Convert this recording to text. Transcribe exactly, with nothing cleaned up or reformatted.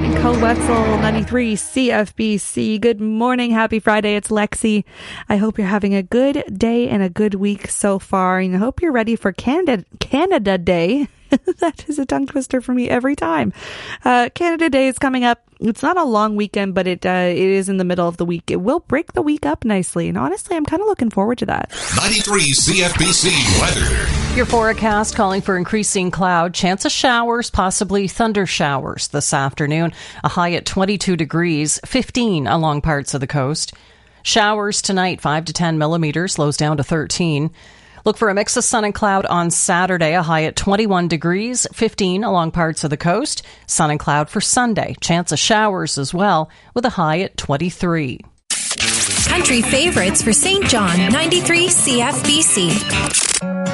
and Coetzel, ninety-three C F B C. Good morning. Happy Friday. It's Lexi. I hope you're having a good day and a good week so far. And I hope you're ready for Canada, Canada Day. That is a tongue twister for me every time. Uh, Canada Day is coming up. It's not a long weekend, but it uh, it is in the middle of the week. It will break the week up nicely. And honestly, I'm kind of looking forward to that. ninety-three C F B C weather. Your forecast calling for increasing cloud, chance of showers, possibly thunder showers this afternoon. A high at twenty-two degrees, fifteen along parts of the coast. Showers tonight, five to ten millimeters, lows down to thirteen. Look for a mix of sun and cloud on Saturday, a high at twenty-one degrees, fifteen along parts of the coast. Sun and cloud for Sunday. Chance of showers as well, with a high at twenty-three. Country favorites for Saint John, ninety-three C F B C.